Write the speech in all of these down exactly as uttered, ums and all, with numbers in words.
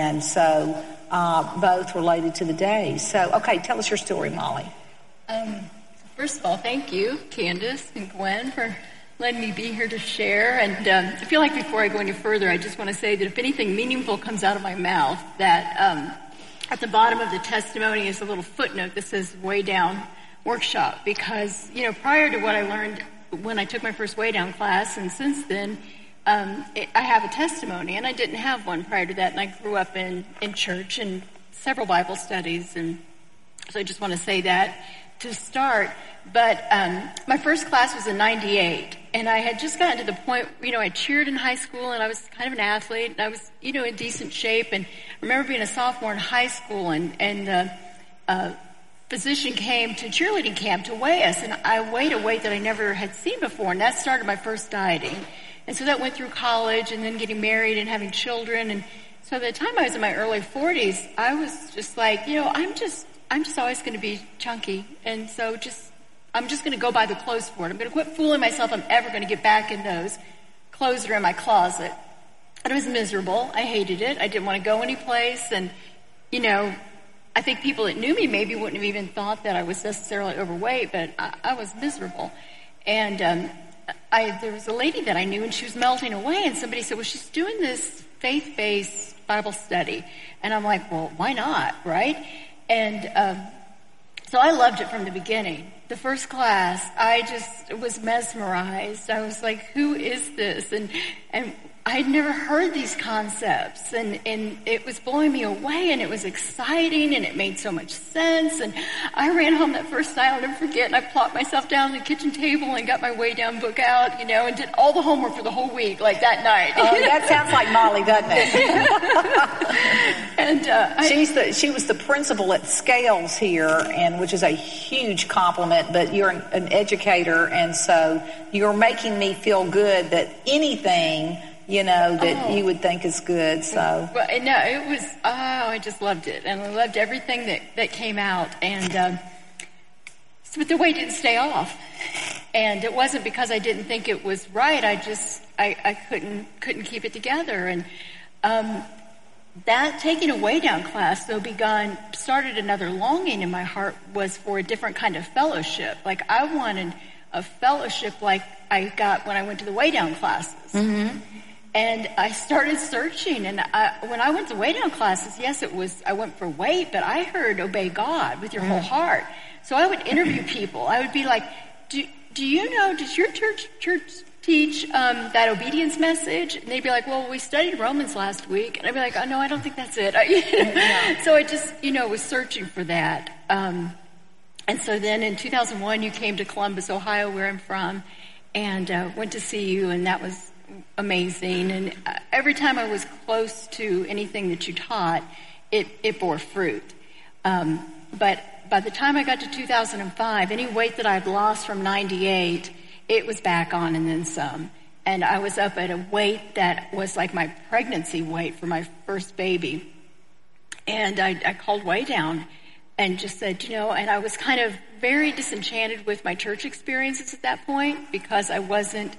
And so uh, both related to the days. So, okay, tell us your story, Molly. Um, first of all, thank you, Candace and Gwen, for letting me be here to share. And um, I feel like before I go any further, I just want to say that if anything meaningful comes out of my mouth, that um, at the bottom of the testimony is a little footnote that says Way Down Workshop. Because, you know, prior to what I learned when I took my first Way Down class, and since then, um, it, I have a testimony, and I didn't have one prior to that. And I grew up in, in church and several Bible studies, and so I just want to say that to start. But um, my first class was in ninety-eight, and I had just gotten to the point, you know, I cheered in high school, and I was kind of an athlete, and I was, you know, in decent shape. And I remember being a sophomore in high school, and and the uh, physician came to cheerleading camp to weigh us, and I weighed a weight that I never had seen before, and that started my first dieting. And so that went through college, and then getting married and having children. And so by the time I was in my early forties, I was just like, you know, I'm just, I'm just always going to be chunky, and so just, I'm just going to go buy the clothes for it. I'm going to quit fooling myself I'm ever going to get back in those clothes that are in my closet. And it was miserable. I hated it. I didn't want to go anyplace. And, you know, I think people that knew me maybe wouldn't have even thought that I was necessarily overweight, but I, I was miserable. And um, I, there was a lady that I knew, and she was melting away, and somebody said, well, she's doing this faith-based Bible study. And I'm like, well, why not, right? And um, so I loved it from the beginning. The first class, I just was mesmerized. I was like, who is this? And and I had never heard these concepts, and, and it was blowing me away, and it was exciting, and it made so much sense. And I ran home that first night, I'll never forget, and I plopped myself down at the kitchen table and got my Way Down book out, you know, and did all the homework for the whole week, like that night. Oh, that sounds like Molly, doesn't it? and uh, I, She's the, she was the principal at Scales here, and which is a huge compliment, but you're an, an educator, and so you're making me feel good that anything, you know, that oh. you would think is good, so. Well, no, it was, oh, I just loved it. And I loved everything that, that came out. And, um, so, but the weight didn't stay off. And it wasn't because I didn't think it was right. I just, I, I couldn't, couldn't keep it together. And, um, that taking a Way Down class, though, begun, started another longing in my heart, was for a different kind of fellowship. Like, I wanted a fellowship like I got when I went to the Way Down classes. Mm-hmm. And I started searching, and I, when I went to Way Down classes, yes, it was, I went for weight, but I heard obey God with your whole heart. So I would interview people. I would be like, do, do you know, does your church, church teach um, that obedience message? And they'd be like, well, we studied Romans last week. And I'd be like, oh, no, I don't think that's it. I, you know? Yeah. So I just, you know, was searching for that. Um, and so then in two thousand one, you came to Columbus, Ohio, where I'm from, and uh, went to see you, and that was amazing. And every time I was close to anything that you taught, it, it bore fruit. Um, but by the time I got to two thousand five, any weight that I'd lost from ninety-eight, it was back on and then some. And I was up at a weight that was like my pregnancy weight for my first baby. And I, I called Way Down and just said, you know, and I was kind of very disenchanted with my church experiences at that point, because I wasn't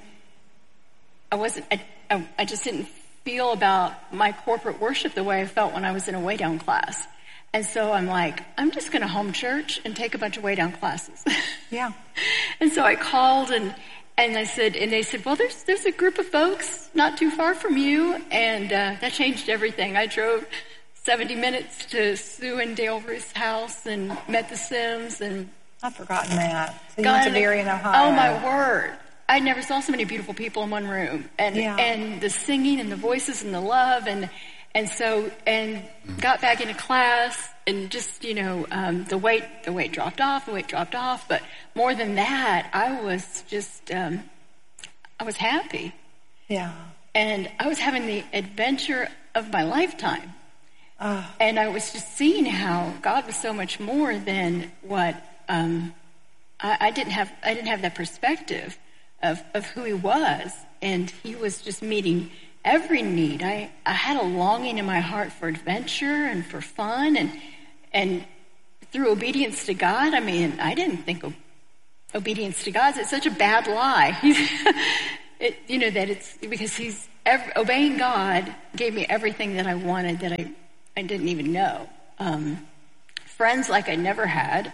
I wasn't, I, I, I just didn't feel about my corporate worship the way I felt when I was in a Way Down class. And so I'm like, I'm just going to home church and take a bunch of Way Down classes. Yeah. And so I called and, and I said, and they said, well, there's, there's a group of folks not too far from you. And, uh, that changed everything. I drove seventy minutes to Sue and Dale Ruth's house and met the Sims, and I've forgotten that. So you went to Darien, Ohio. Oh my word. I never saw so many beautiful people in one room, and yeah. and the singing and the voices and the love, and and so and got back into class, and just, you know, um, the weight the weight dropped off, the weight dropped off, but more than that, I was just um, I was happy, yeah, and I was having the adventure of my lifetime, uh, and I was just seeing how God was so much more than what um, I, I didn't have. I didn't have that perspective of, of who he was, and he was just meeting every need. I, I had a longing in my heart for adventure and for fun, and and through obedience to God. I mean, I didn't think of obedience to God. It's such a bad lie. it, you know, that it's because he's every, obeying God gave me everything that I wanted, that I I didn't even know. Um, friends like I never had,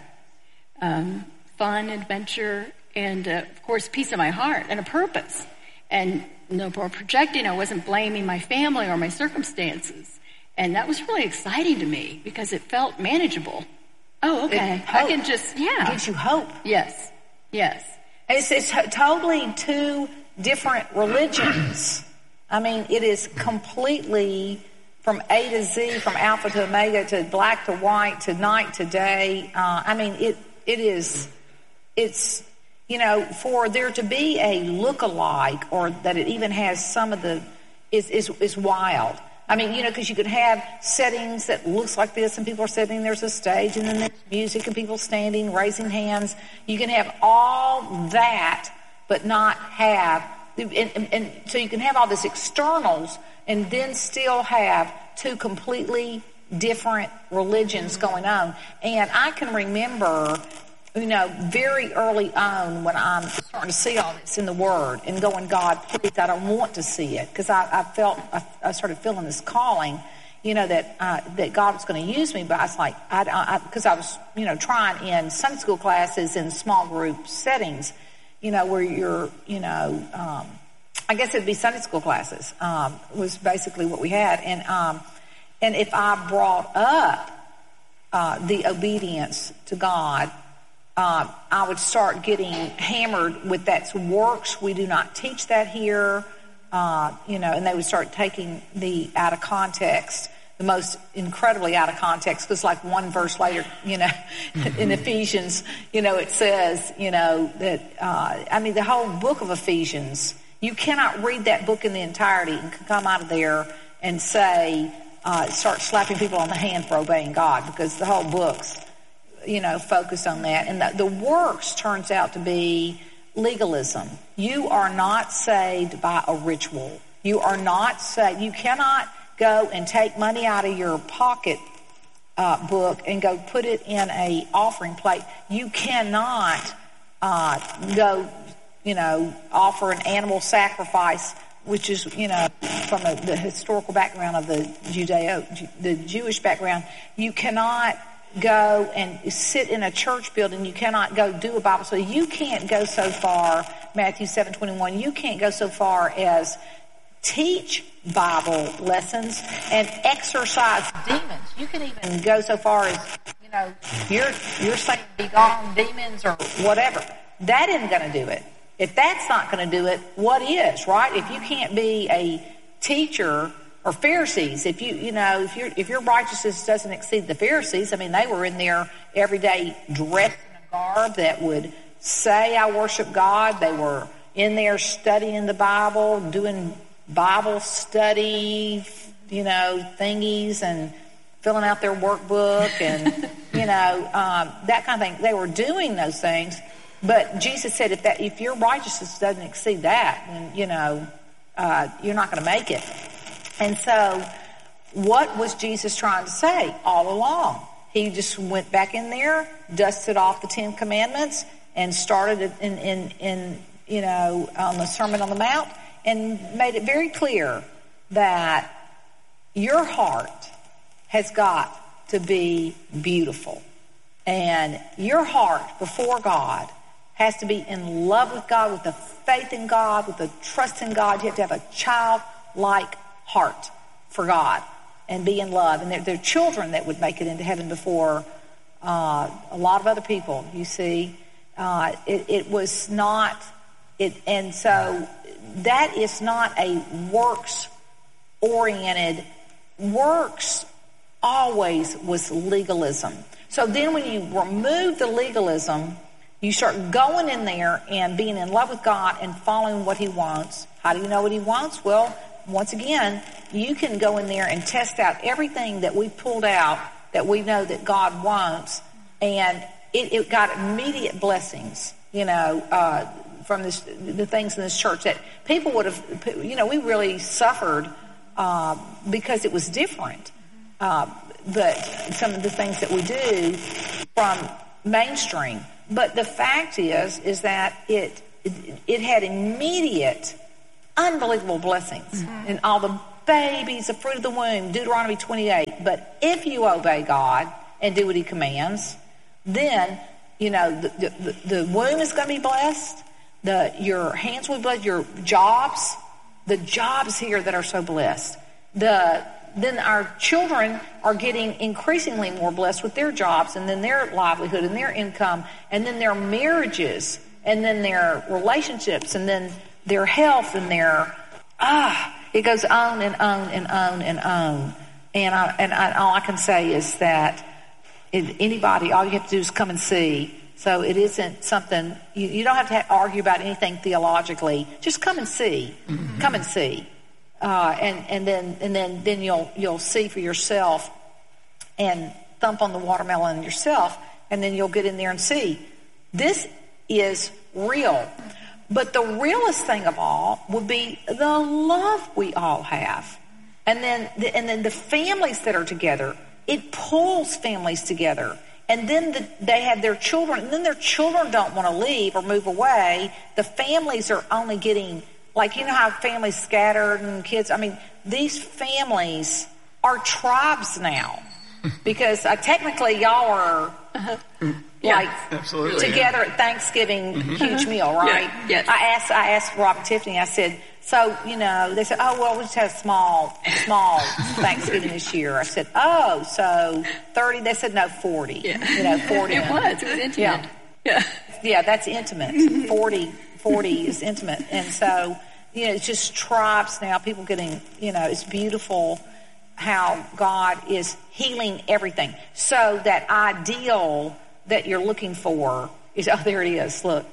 um, fun, adventure, and uh, of course, peace in my heart and a purpose. And no more projecting. I wasn't blaming my family or my circumstances. And that was really exciting to me because it felt manageable. Oh, okay. I can just, yeah. It gives you hope. Yes, yes. It's, it's totally two different religions. I mean, it is completely from A to Z, from alpha to omega, to black to white, to night to day. Uh, I mean, it it is, it's, you know, for there to be a look-alike, or that it even has some of the, is is, is wild. I mean, you know, because you could have settings that looks like this, and people are sitting, there's a stage, and then there's music, and people standing, raising hands. You can have all that, but not have, and, and, and so you can have all this externals, and then still have two completely different religions going on. And I can remember, you know, very early on when I'm starting to see all this in the Word and going, God, please, I don't want to see it. Because I, I felt, I, I started feeling this calling, you know, that uh, that God was going to use me. But I was like, I, because I, I was, you know, trying in Sunday school classes in small group settings, you know, where you're, you know, um, I guess it'd be Sunday school classes, um, was basically what we had. And, um, and if I brought up uh, the obedience to God, Uh, I would start getting hammered with that's works. We do not teach that here, uh, you know, and they would start taking the out of context, the most incredibly out of context, because like one verse later, you know, in Ephesians, you know, it says, you know, that, uh, I mean, the whole book of Ephesians, you cannot read that book in the entirety and come out of there and say, uh, start slapping people on the hand for obeying God, because the whole book's, you know, focused on that. And the, the works turns out to be legalism. You are not saved by a ritual. You are not saved. You cannot go and take money out of your pocket uh, book and go put it in a offering plate. You cannot uh, go, you know, offer an animal sacrifice, which is, you know, from a, the historical background of the Judeo, the Jewish background. You cannot go and sit in a church building. You cannot go do a Bible study. You can't go so far, Matthew seven twenty-one, you can't go so far as teach Bible lessons and exorcise demons. You can even go so far as, you know, you're, you're saying be gone demons or whatever. That isn't going to do it. If that's not going to do it, what is, right? If you can't be a teacher, or Pharisees, if you, you know, if your if your righteousness doesn't exceed the Pharisees, I mean, they were in there every day dressed in a garb that would say, I worship God. They were in there studying the Bible, doing Bible study, you know, thingies, and filling out their workbook, and, you know, um, that kind of thing. They were doing those things, but Jesus said, if that if your righteousness doesn't exceed that, then, you know, uh, you're not going to make it. And so, what was Jesus trying to say all along? He just went back in there, dusted off the Ten Commandments, and started in, in, in you know, on the Sermon on the Mount, and made it very clear that your heart has got to be beautiful. And your heart before God has to be in love with God, with the faith in God, with the trust in God. You have to have a childlike heart for God and be in love. And there, there are children that would make it into heaven before uh, a lot of other people, you see. Uh, it, it was not, it, and so that is not a works-oriented, works always was legalism. So then when you remove the legalism, you start going in there and being in love with God and following what He wants. How do you know what He wants? Well, once again, you can go in there and test out everything that we pulled out that we know that God wants, and it, it got immediate blessings, you know, uh, from this, the things in this church that people would have, you know, we really suffered uh, because it was different. Uh, but some of the things that we do from mainstream. But the fact is, is that it, it, it had immediate unbelievable blessings. Mm-hmm. And all the babies, the fruit of the womb, Deuteronomy twenty-eight. But if you obey God and do what he commands, then, you know, the, the, the womb is going to be blessed. The, your hands will be blessed. Your jobs, the jobs here that are so blessed. The, then our children are getting increasingly more blessed with their jobs and then their livelihood and their income and then their marriages and then their relationships and then their health and their, ah, it goes on and on and on and on. And I, and I, all I can say is that if anybody, all you have to do is come and see. So it isn't something, you, you don't have to ha- argue about anything theologically. Just come and see. Mm-hmm. Come and see. Uh, and, and then, and then, then you'll, you'll see for yourself and thump on the watermelon yourself. And then you'll get in there and see. This is real. But the realest thing of all would be the love we all have. And then, the, and then the families that are together. It pulls families together. And then the, they have their children, and then their children don't want to leave or move away. The families are only getting, like, you know how families scattered and kids, I mean, these families are tribes now. Because uh, technically y'all are, uh-huh. yeah, like, absolutely, together yeah. at Thanksgiving, mm-hmm. huge meal, right? Yeah, yes. I asked, I asked Rob and Tiffany, I said, so, you know, they said, oh, well, we just had a small, small Thanksgiving this year. I said, oh, so thirty? They said, no, forty. Yeah. You know, forty. It was. It was intimate. Yeah. Yeah, yeah that's intimate. forty, forty is intimate. And so, you know, it's just tribes now, people getting, you know, it's beautiful how God is healing everything. So that ideal that you're looking for is, oh, there it is, look.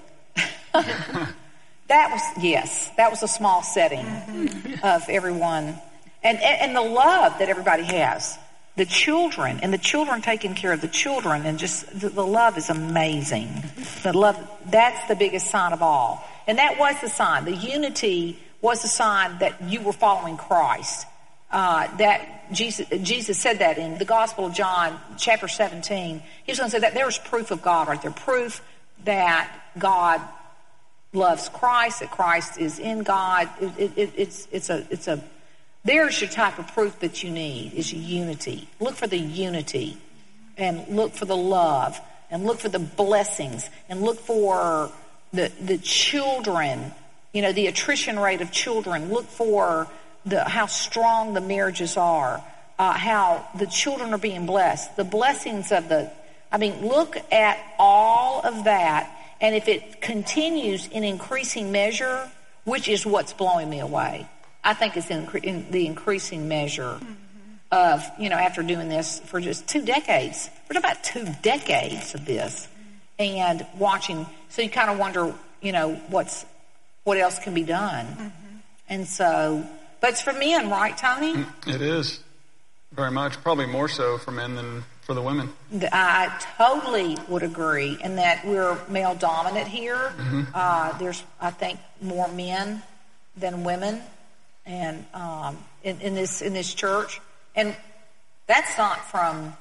That was, yes, that was a small setting mm-hmm. of everyone. And, and and the love that everybody has. The children, and the children taking care of the children, and just the, the love is amazing. The love, that's the biggest sign of all. And that was the sign. The unity was the sign that you were following Christ. Uh, that Jesus, Jesus said that in the Gospel of John, chapter seventeen. He was going to say that there was proof of God right there. Proof that God loves Christ, that Christ is in God. It, it, it, it's, it's a, it's a, there's your type of proof that you need, is unity. Look for the unity and look for the love and look for the blessings and look for the, the children, you know, the attrition rate of children. Look for the, how strong the marriages are, uh, how the children are being blessed, the blessings of the, I mean, look at all of that. And if it continues in increasing measure, which is what's blowing me away, I think it's in, in the increasing measure mm-hmm. of, you know, after doing this for just two decades. We're talking about two decades of this mm-hmm. and watching. So you kind of wonder, you know, what's what else can be done. Mm-hmm. And so, but it's for men, right, Tony? It is. Very much. Probably more so for men than for the women. I totally would agree in that we're male dominant here. Mm-hmm. Uh, there's, I think, more men than women, and um, in, in this in this church, and that's not from,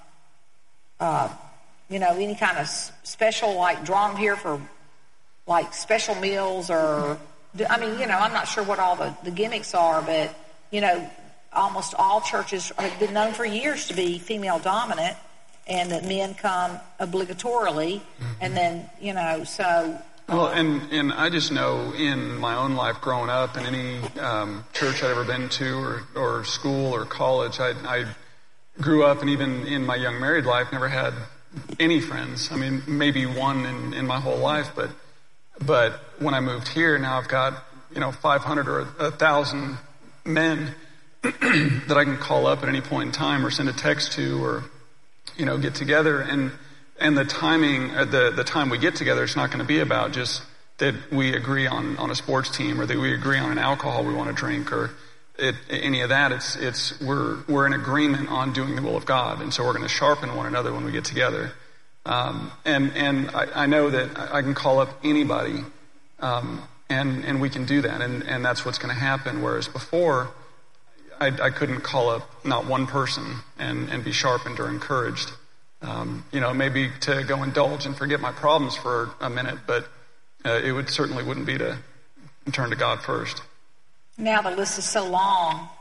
uh, you know, any kind of special like drawn here for like special meals or. I mean, you know, I'm not sure what all the, the gimmicks are, but you know, almost all churches have been known for years to be female dominant. And that men come obligatorily, mm-hmm. and then, you know, so... Well, and, and I just know in my own life growing up, in any um, church I'd ever been to, or, or school or college, I, I grew up, and even in my young married life, never had any friends. I mean, maybe one in, in my whole life, but but when I moved here, now I've got, you know, five hundred or one thousand men that I can call up at any point in time or send a text to or... you know, get together, and and the timing, uh, the the time we get together, it's not going to be about just that we agree on, on a sports team or that we agree on an alcohol we want to drink or it, any of that. It's it's we're we're in agreement on doing the will of God, and so we're going to sharpen one another when we get together. Um, and and I, I know that I can call up anybody, um, and and we can do that, and and that's what's going to happen. Whereas before, I, I couldn't call up not one person and, and be sharpened or encouraged. Um, you know, maybe to go indulge and forget my problems for a minute, but uh, it would certainly wouldn't be to turn to God first. Now the list is so long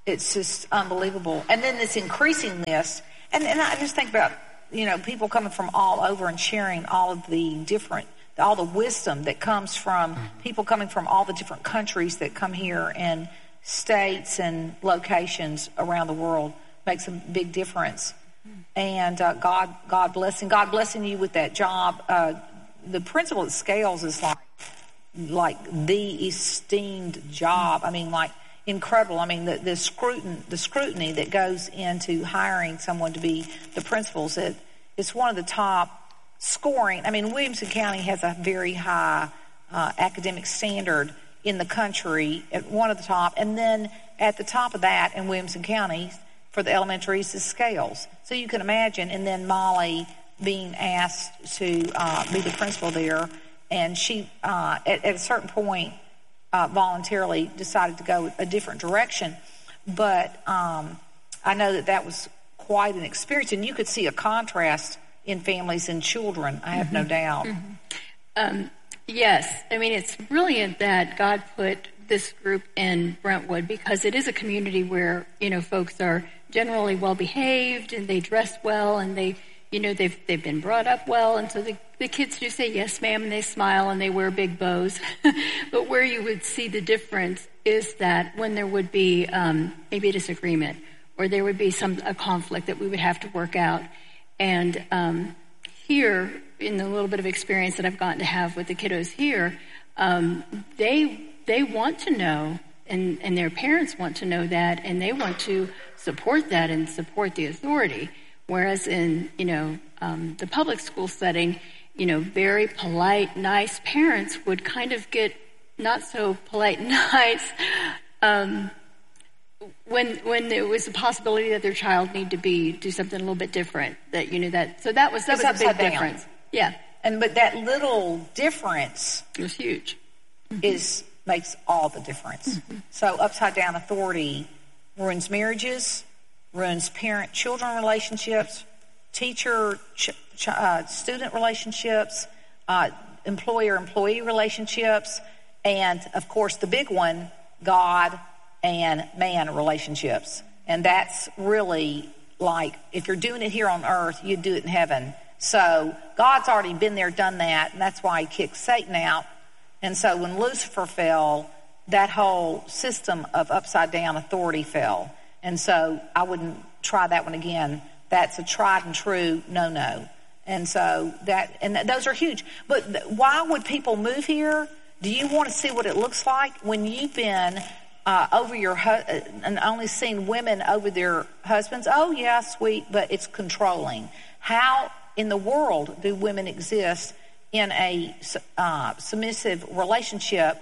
it's just unbelievable. And then this increasing list, and, and I just think about, you know, people coming from all over and sharing all of the different, all the wisdom that comes from people coming from all the different countries that come here, and states and locations around the world makes a big difference. And uh, God, God blessing, God blessing you with that job. Uh, the principal at Scales is like, like the esteemed job. I mean, like incredible. I mean, the, the scrutiny, the scrutiny that goes into hiring someone to be the principals. It, it's one of the top scoring. I mean, Williamson County has a very high uh, academic standard in the country, at one of the top, and then at the top of that in Williamson County for the elementaries is Scales. So you can imagine, and then Molly being asked to uh, be the principal there, and she uh, at, at a certain point uh, voluntarily decided to go a different direction. But um, I know that that was quite an experience, and you could see a contrast in families and children, I have mm-hmm. no doubt. Mm-hmm. Um, yes, I mean, it's brilliant that God put this group in Brentwood, because it is a community where, you know, folks are generally well behaved and they dress well, and they, you know, they've they've been brought up well, and so the, the kids do say yes ma'am, and they smile and they wear big bows. But where you would see the difference is that when there would be um, maybe a disagreement, or there would be some a conflict that we would have to work out. And um, here, in the little bit of experience that I've gotten to have with the kiddos here, um, they they want to know, and, and their parents want to know that, and they want to support that and support the authority. Whereas in, you know, um, the public school setting, you know, very polite, nice parents would kind of get not so polite and nice um, when when there was a possibility that their child need to be do something a little bit different. That, you know, that so that was that it's was a big down. difference. Yeah, and but that little difference it was huge. Mm-hmm. Is makes all the difference. Mm-hmm. So upside down authority ruins marriages, ruins parent-children relationships, teacher-student ch- uh, relationships, uh, employer-employee relationships, and, of course, the big one, God and man relationships. And that's really like, if you're doing it here on earth, you do it in heaven. So God's already been there, done that, and that's why he kicked Satan out. And so when Lucifer fell, that whole system of upside-down authority fell. And so I wouldn't try that one again. That's a tried and true no-no. And so that, and those are huge. But th- why would people move here? Do you want to see what it looks like when you've been uh, over your hu- and only seen women over their husbands? Oh yeah, sweet, but it's controlling. How in the world do women exist in a uh, submissive relationship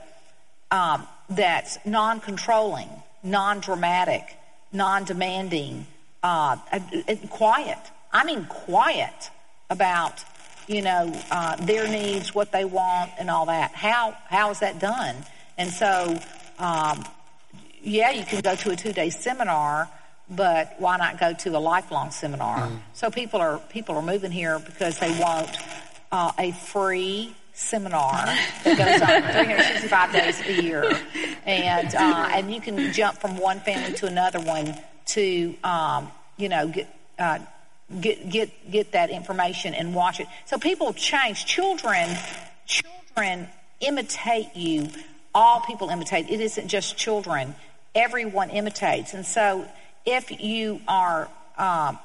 um, that's non-controlling, non-dramatic, non-demanding, uh, quiet? I mean quiet about, you know, uh, their needs, what they want, and all that. How how is that done? And so, um, yeah, you can go to a two-day seminar, but why not go to a lifelong seminar? Mm. So people are people are moving here because they want uh, a free seminar that goes on three hundred sixty-five days a year, and uh, and you can jump from one family to another one to um, you know get. Uh, Get get get that information and watch it. So people change. Children, children imitate you. All people imitate. It isn't just children. Everyone imitates. And so if you are, um,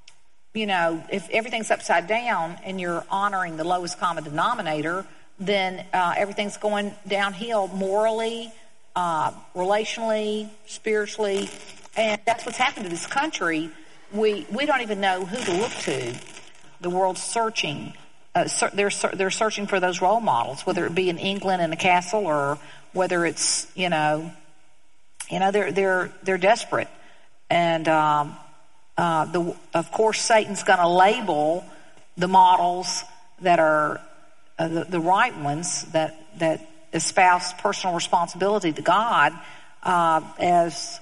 you know, if everything's upside down and you're honoring the lowest common denominator, then uh, everything's going downhill morally, uh, relationally, spiritually, and that's what's happened to this country. We we don't even know who to look to. The world's searching. Uh, ser- they're ser- they're searching for those role models, whether it be in England in a castle or whether it's you know, you know they're they're they're desperate. And um, uh, the of course Satan's going to label the models that are uh, the, the right ones that that espouse personal responsibility to God uh, as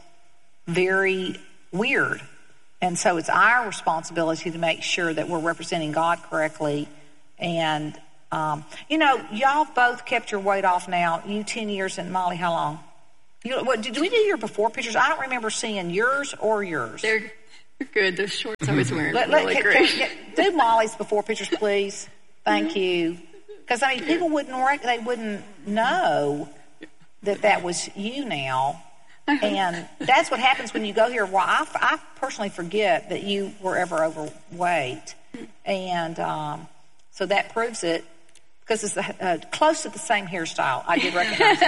very weird. And so it's our responsibility to make sure that we're representing God correctly. And, um, you know, y'all both kept your weight off now. You ten years and Molly, how long? You, what, did we do your before pictures? I don't remember seeing yours or yours. They're good. Those shorts I was wearing let, were really let, great. Can, can, do Molly's before pictures, please. Thank you. Because, I mean, people wouldn't rec- they wouldn't know that that was you now. And that's what happens when you go here. Well, I, I personally forget that you were ever overweight. And um, so that proves it. Because it's uh, close to the same hairstyle. I did recognize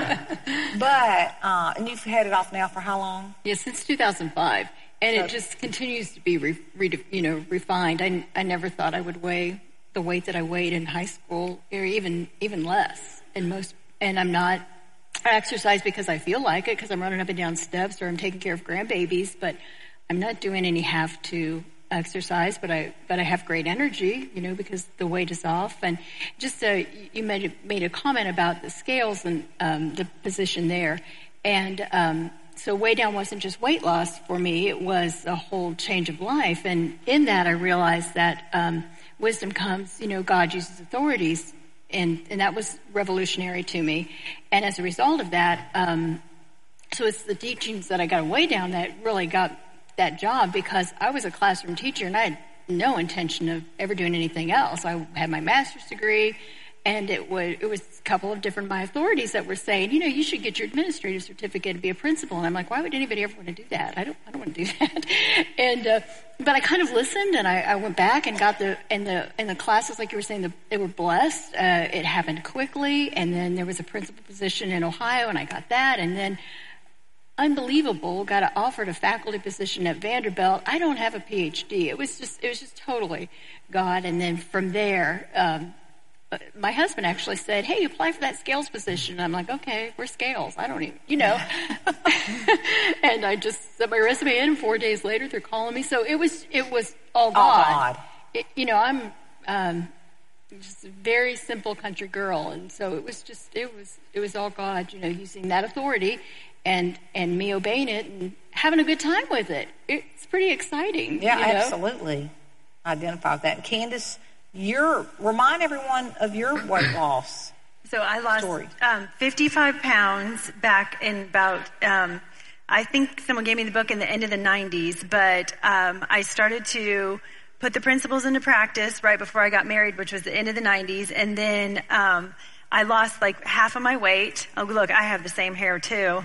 that. But, uh, and you've had it off now for how long? Yeah, since two thousand five. And So- it just continues to be, re, re, you know, refined. I, I never thought I would weigh the weight that I weighed in high school, or even even less. And most, and I'm not, I exercise because I feel like it, because I'm running up and down steps or I'm taking care of grandbabies, but I'm not doing any have to exercise, but I but I have great energy, you know, because the weight is off. And just uh, you made a, made a comment about the scales and um, the position there, and um, so weigh down wasn't just weight loss for me; it was a whole change of life. And in that, I realized that um, wisdom comes, you know, God uses authorities, and and that was revolutionary to me. And as a result of that, um, so it's the teachings that I got weigh down that really got that job, because I was a classroom teacher and I had no intention of ever doing anything else. I had my master's degree, and it was it was a couple of different my authorities that were saying, you know, you should get your administrative certificate and be a principal. And I'm like, why would anybody ever want to do that? I don't I don't want to do that. And uh, but I kind of listened, and I, I went back and got the in the in the classes, like you were saying, the, they were blessed. Uh, it happened quickly, and then there was a principal position in Ohio, and I got that, and then. Unbelievable, got offered a faculty position at Vanderbilt. I don't have a P H D. It was just, it was just totally God. And then from there, um, my husband actually said, hey, apply for that scales position. And I'm like, okay, we're scales. I don't even, you know. And I just sent my resume in, and four days later they're calling me. So it was, it was all God. All God. It, you know, I'm um, just a very simple country girl. And so it was just, it was, it was all God, you know, using that authority. And and me obeying it and having a good time with it. It's pretty exciting. Yeah, you know? absolutely. Identify with that. And Candace, you're, remind everyone of your weight loss. So I lost Story. um, fifty-five pounds back in about, um, I think someone gave me the book in the end of the nineties, but um, I started to put the principles into practice right before I got married, which was the end of the nineties. And then um, I lost like half of my weight. Oh, look, I have the same hair too.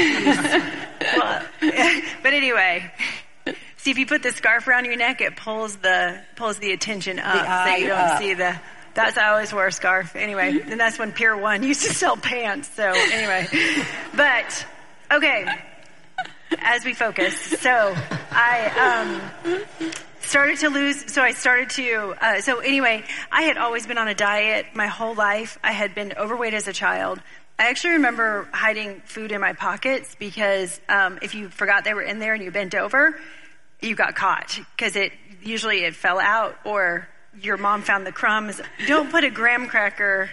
Well, but anyway, see, if you put the scarf around your neck, it pulls the pulls the attention up, The so you don't up. see the. That's I always wore a scarf anyway, and that's when Pier One used to sell pants. So anyway, but okay, as we focus, so I um, started to lose. So I started to. Uh, so anyway, I had always been on a diet my whole life. I had been overweight as a child. I actually remember hiding food in my pockets because um, if you forgot they were in there and you bent over, you got caught because it usually it fell out or your mom found the crumbs. Don't put a graham cracker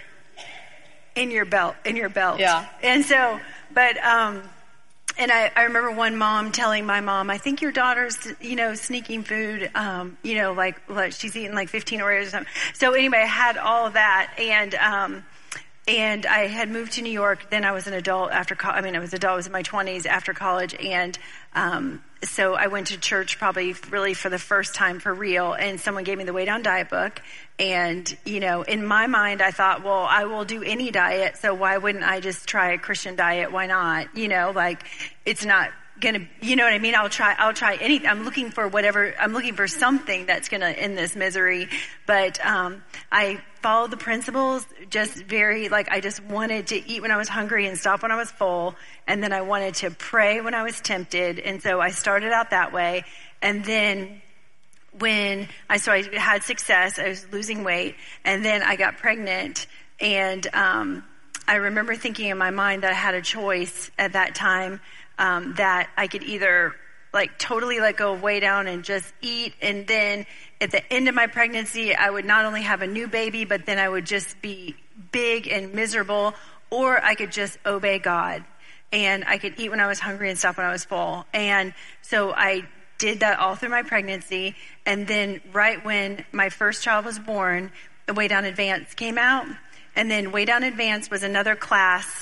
in your belt in your belt. Yeah. And so, but um, and I, I remember one mom telling my mom, I think your daughter's, you know, sneaking food, um, you know, like, like she's eating like fifteen Oreos or something. So anyway, I had all of that and. Um, And I had moved to New York. Then I was an adult after, co- I mean, I was adult, I was in my twenties after college. And, um, so I went to church probably really for the first time for real. And someone gave me the Way Down diet book. And, you know, in my mind, I thought, well, I will do any diet. So why wouldn't I just try a Christian diet? Why not? You know, like it's not gonna, you know what I mean? I'll try, I'll try anything. I'm looking for whatever, I'm looking for something that's gonna end this misery. But, um, I followed the principles just very, like, I just wanted to eat when I was hungry and stop when I was full. And then I wanted to pray when I was tempted. And so I started out that way. And then when I, so I had success, I was losing weight. And then I got pregnant. And, um, I remember thinking in my mind that I had a choice at that time. Um, that I could either like totally let go of Way Down and just eat. And then at the end of my pregnancy, I would not only have a new baby, but then I would just be big and miserable, or I could just obey God and I could eat when I was hungry and stop when I was full. And so I did that all through my pregnancy. And then right when my first child was born, the Way Down Advanced came out. And then Way Down Advanced was another class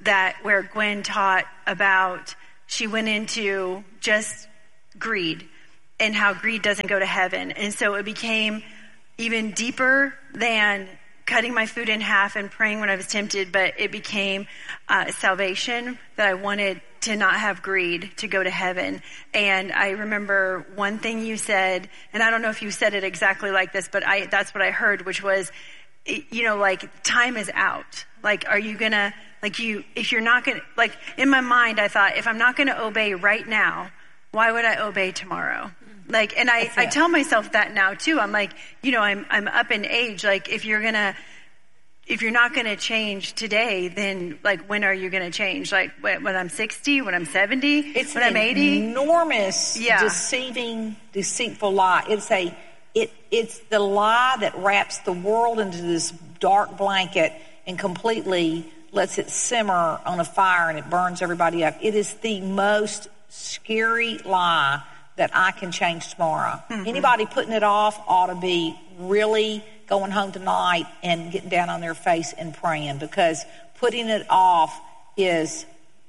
that where Gwen taught about, she went into just greed and how greed doesn't go to heaven. And so it became even deeper than cutting my food in half and praying when I was tempted, but it became uh, salvation, that I wanted to not have greed, to go to heaven. And I remember one thing you said, and I don't know if you said it exactly like this, but I that's what I heard, which was, you know, like, time is out. Like, are you gonna, like you, if you're not gonna, like, in my mind, I thought, if I'm not gonna obey right now, why would I obey tomorrow? Like, and I, I tell myself that now too. I'm like, you know, I'm, I'm up in age. Like, if you're gonna, if you're not gonna change today, then like, when are you gonna change? Like, when, when I'm sixty, when I'm seventy, it's when I'm eighty? Enormous, yeah. deceiving, deceitful lie. It's a, it, it's the lie that wraps the world into this dark blanket and completely lets it simmer on a fire and it burns everybody up. It is the most scary lie that I can change tomorrow. Mm-hmm. Anybody putting it off ought to be really going home tonight and getting down on their face and praying, because putting it off is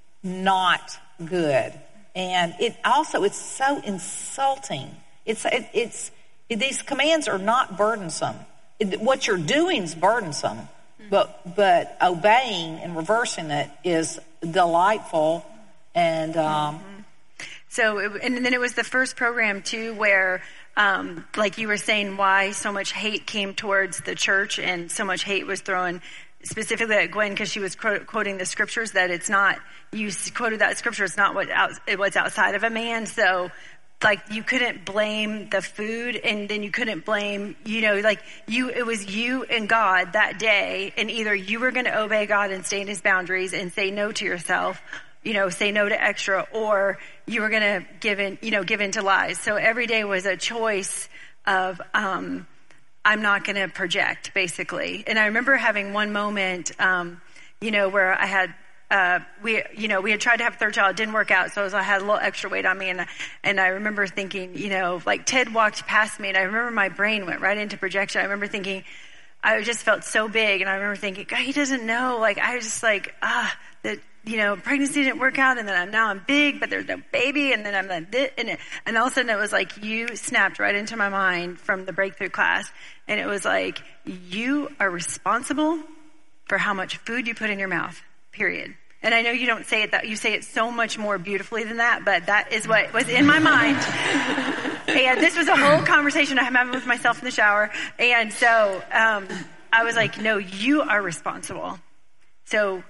not good. And it also, it's so insulting. It's, it, it's, it, these commands are not burdensome. It, what you're doing is burdensome, mm-hmm. but, but obeying and reversing it is delightful. And, um, mm-hmm. So, it, and then it was the first program too, where, um, like you were saying, why so much hate came towards the church and so much hate was thrown specifically at Gwen, because she was quote, quoting the scriptures, that it's not, you quoted that scripture, it's not what out, what's outside of a man. So, like, you couldn't blame the food, and then you couldn't blame, you know, like you, it was you and God that day, and either you were going to obey God and stay in his boundaries and say no to yourself, you know, say no to extra, or you were going to give in, you know, give in to lies. So every day was a choice of, um, I'm not going to project, basically. And I remember having one moment, um, you know, where I had, uh, we, you know, we had tried to have a third child, it didn't work out. So I, was, I had a little extra weight on me. And, and I remember thinking, you know, like Ted walked past me and I remember my brain went right into projection. I remember thinking, I just felt so big. And I remember thinking, God, he doesn't know. Like, I was just like, ah, that, you know, pregnancy didn't work out, and then I'm now I'm big, but there's no baby, and then I'm like this, and, it, and all of a sudden it was like you snapped right into my mind from the breakthrough class, and it was like, you are responsible for how much food you put in your mouth, period. And I know you don't say it that, you say it so much more beautifully than that, but that is what was in my mind. And this was a whole conversation I'm having with myself in the shower, and so um, I was like, no, you are responsible. So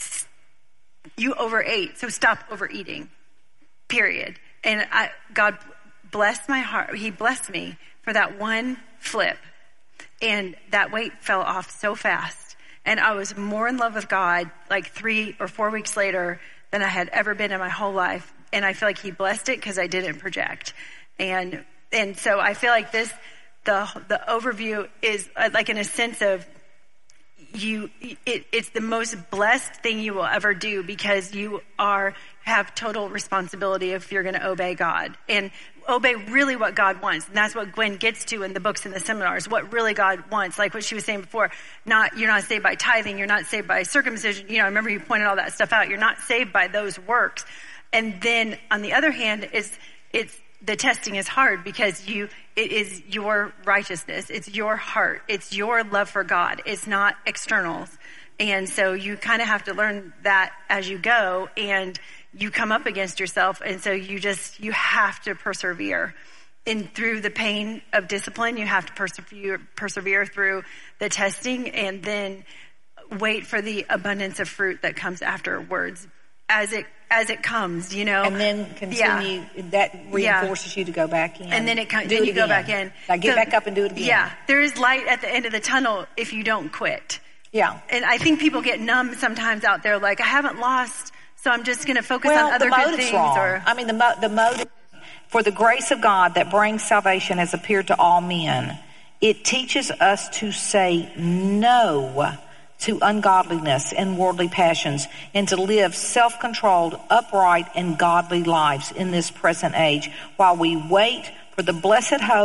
you overate, so stop overeating, period. And I, God blessed my heart. He blessed me for that one flip. And that weight fell off so fast. And I was more in love with God like three or four weeks later than I had ever been in my whole life. And I feel like he blessed it because I didn't project. And and so I feel like this, the the overview is like in a sense of, you it, it's the most blessed thing you will ever do, because you are have total responsibility if you're going to obey God and obey really what God wants. And that's what Gwen gets to in the books and the seminars, what really God wants. Like what she was saying before, not you're not saved by tithing, you're not saved by circumcision. You know, I remember you pointed all that stuff out. You're not saved by those works. And then on the other hand, is it's the testing is hard, because you, it is your righteousness. It's your heart. It's your love for God. It's not externals. And so you kind of have to learn that as you go, and you come up against yourself. And so you just, you have to persevere. And through the pain of discipline, you have to persevere, persevere through the testing, and then wait for the abundance of fruit that comes afterwards as it as it comes, you know. And then continue, yeah. that reinforces yeah. you to go back in. And then it then you again. go back in. Like get so, back up and do it again. Yeah, there is light at the end of the tunnel if you don't quit. Yeah. And I think people get numb sometimes out there, like, I haven't lost, so I'm just going to focus well, on other the good things. Wrong. Or I mean, the, mo- the motive for the grace of God that brings salvation has appeared to all men. It teaches us to say no to ungodliness and worldly passions, and to live self-controlled, upright, and godly lives in this present age, while we wait for the blessed hope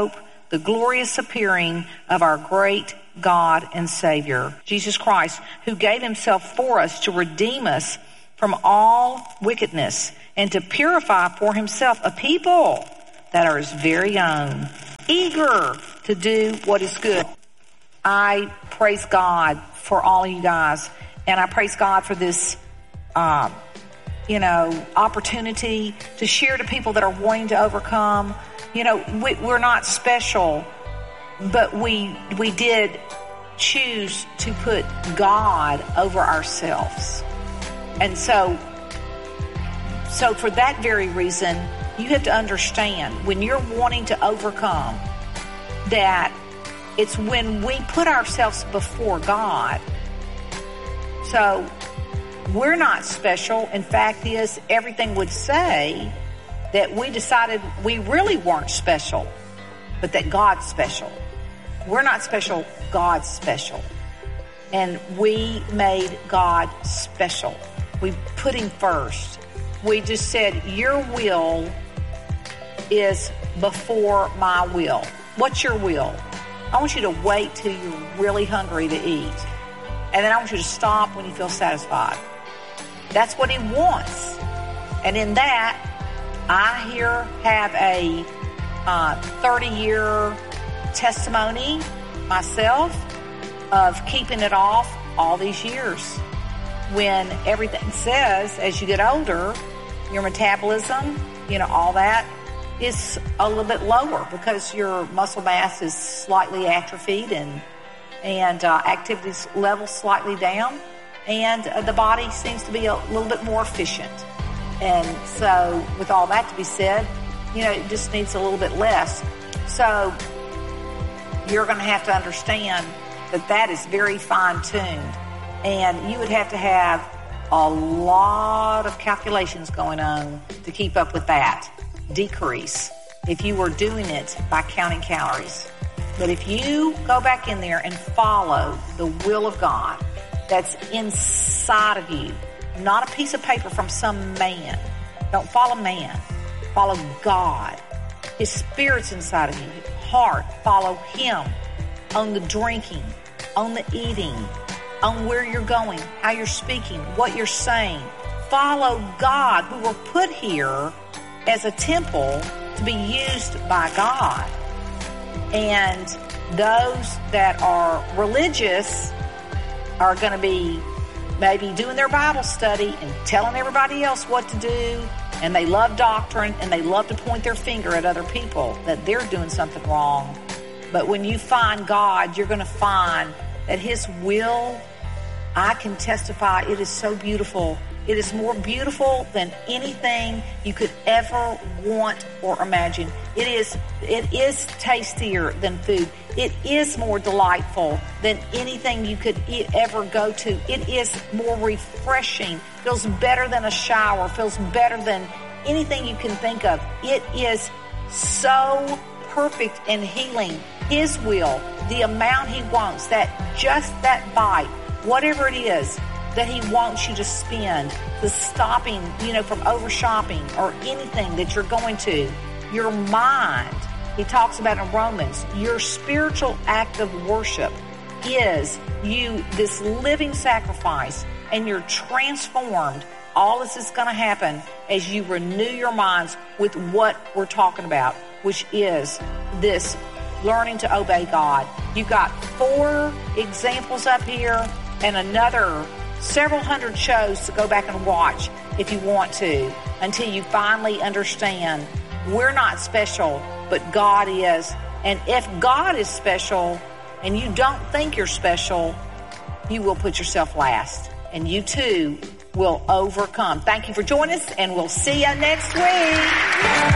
the glorious appearing of our great God and Savior, Jesus Christ, who gave himself for us to redeem us from all wickedness and to purify for himself a people that are his very own, eager to do what is good. I praise God for all of you guys, and I praise God for this, uh, you know, opportunity to share to people that are wanting to overcome. You know, we, we're not special, but we we did choose to put God over ourselves. And so, so for that very reason, you have to understand when you're wanting to overcome that it's when we put ourselves before God. So we're not special. In fact, is everything would say that we decided we really weren't special, but that God's special. We're not special, God's special. And we made God special. We put him first. We just said, your will is before my will. What's your will? I want you to wait till you're really hungry to eat. And then I want you to stop when you feel satisfied. That's what he wants. And in that, I here have a uh, thirty-year testimony myself of keeping it off all these years. When everything says, as you get older, your metabolism, you know, all that is a little bit lower because your muscle mass is slightly atrophied and and uh, activity level slightly down, and uh, the body seems to be a little bit more efficient. And so, with all that to be said, you know, it just needs a little bit less. So, you're going to have to understand that that is very fine-tuned. And you would have to have a lot of calculations going on to keep up with that decrease if you were doing it by counting calories. But if you go back in there and follow the will of God that's inside of you, not a piece of paper from some man. Don't follow man. Follow God. His Spirit's inside of you. Heart. Follow him on the drinking, on the eating, on where you're going, how you're speaking, what you're saying. Follow God, who were put here as a temple to be used by God. And those that are religious are going to be maybe doing their Bible study and telling everybody else what to do. And they love doctrine and they love to point their finger at other people that they're doing something wrong. But when you find God, you're going to find that his will, I can testify, it is so beautiful. It is more beautiful than anything you could ever want or imagine. It is, it is tastier than food. It is more delightful than anything you could eat, ever go to. It is more refreshing. Feels better than a shower. Feels better than anything you can think of. It is so perfect and healing. His will, the amount he wants, that just that bite, whatever it is that he wants you to spend, the stopping, you know, from over shopping or anything that you're going to, your mind, he talks about in Romans, your spiritual act of worship is you, this living sacrifice, and you're transformed. All this is going to happen as you renew your minds with what we're talking about, which is this learning to obey God. You've got four examples up here and another several hundred shows to go back and watch if you want to, until you finally understand we're not special, but God is. And if God is special and you don't think you're special, you will put yourself last. And you too will overcome. Thank you for joining us, and we'll see you next week.